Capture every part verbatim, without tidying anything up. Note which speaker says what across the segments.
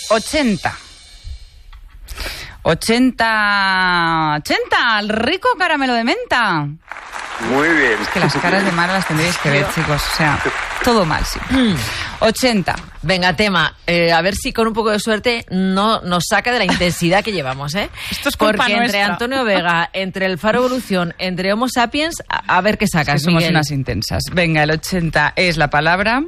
Speaker 1: ochenta. ochenta. ochenta, el rico caramelo de menta.
Speaker 2: Muy bien.
Speaker 1: Es que las caras de Mara las tendréis que ver, chicos. O sea, todo mal, sí. ochenta.
Speaker 3: Venga, tema. Eh, a ver si con un poco de suerte no nos saca de la intensidad que llevamos, ¿eh?
Speaker 1: Esto es culpa
Speaker 3: Porque
Speaker 1: nuestra.
Speaker 3: entre Antonio Vega, entre el Faro Evolución, entre Homo Sapiens, a, a ver qué sacas,
Speaker 1: Es que somos
Speaker 3: Miguel.
Speaker 1: unas intensas. Venga, el ochenta es la palabra.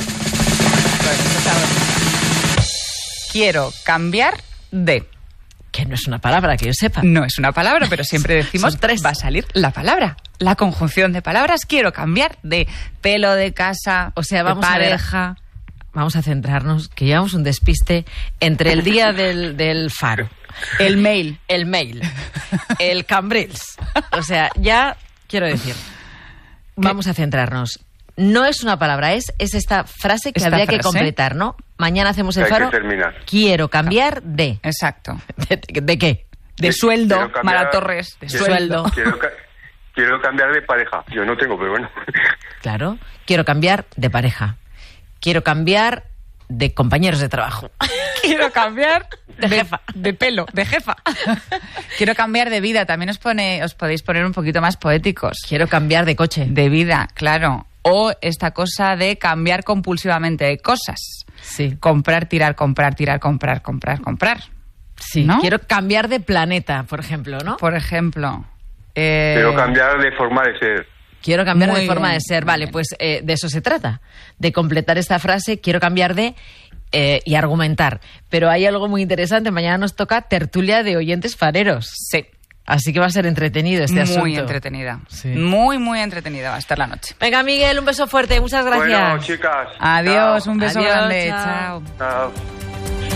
Speaker 1: Quiero cambiar de.
Speaker 3: Que no es una palabra, que yo sepa.
Speaker 1: No es una palabra, pero siempre decimos
Speaker 3: Son tres.
Speaker 1: va a salir la palabra. La conjunción de palabras. Quiero cambiar de pelo de casa,
Speaker 3: O sea,
Speaker 1: de
Speaker 3: vamos a ver.
Speaker 1: pareja.
Speaker 3: Vamos a centrarnos, que llevamos un despiste entre el día del, del Faro,
Speaker 1: El mail.
Speaker 3: el mail, el Cambrils. O sea, ya quiero decir, vamos a centrarnos. No es una palabra, es, es esta frase que
Speaker 1: Esta
Speaker 3: habría que
Speaker 1: frase.
Speaker 3: completar, ¿no? Mañana hacemos el
Speaker 2: Hay que
Speaker 3: Faro.
Speaker 2: terminar.
Speaker 3: Quiero cambiar de.
Speaker 1: Exacto.
Speaker 3: ¿De, de- de qué?
Speaker 1: De sueldo,
Speaker 2: Quiero cambiar-
Speaker 1: Mara Torres. De
Speaker 2: quiero-
Speaker 1: sueldo.
Speaker 2: Quiero, ca- quiero cambiar de pareja. Yo no tengo, pero bueno.
Speaker 3: Claro. Quiero cambiar de pareja. Quiero cambiar de compañeros de trabajo.
Speaker 1: Quiero cambiar
Speaker 3: De jefa.
Speaker 1: de pelo, de jefa. Quiero cambiar de vida. También os pone, os podéis poner un poquito más poéticos.
Speaker 3: Quiero cambiar de coche.
Speaker 1: De vida, claro. O esta cosa de cambiar compulsivamente de cosas.
Speaker 3: Sí.
Speaker 1: Comprar, tirar, comprar, tirar, comprar, comprar, comprar.
Speaker 3: Sí.
Speaker 1: ¿No?
Speaker 3: Quiero cambiar de planeta, por ejemplo, ¿no?
Speaker 1: Por ejemplo. eh,
Speaker 2: Quiero cambiar de forma de ser.
Speaker 3: Quiero cambiar
Speaker 1: Muy
Speaker 3: de forma
Speaker 1: bien,
Speaker 3: de ser.
Speaker 1: muy
Speaker 3: Vale,
Speaker 1: bien.
Speaker 3: pues eh, de eso se trata. De completar esta frase, quiero cambiar de eh, y argumentar. Pero hay algo muy interesante. Mañana nos toca tertulia de oyentes fareros.
Speaker 1: Sí.
Speaker 3: Así que va a ser entretenido este asunto.
Speaker 1: Muy entretenida.
Speaker 3: Sí.
Speaker 1: Muy, muy entretenida va a estar la noche.
Speaker 3: Venga, Miguel, un beso fuerte. Muchas gracias.
Speaker 2: Bueno, chicas.
Speaker 1: Adiós,
Speaker 2: chao.
Speaker 1: un beso
Speaker 3: Adiós,
Speaker 1: grande.
Speaker 3: chao.
Speaker 1: Chao.
Speaker 2: Chao.